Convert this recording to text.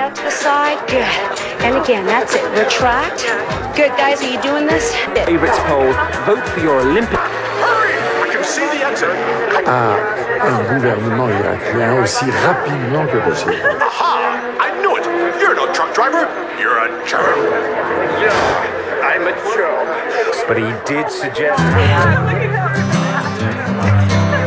out to the side. Good. And again, that's it. Retract. Good, guys. Are you doing this? Favorites poll. Vote for your Olympic. Hurry! I can see the exit. Un gouvernement irakien aussi rapidement que possible. Aha! I knew it! You're no truck driver. You're a germ. Yeah, I'm a germ. But he did suggest...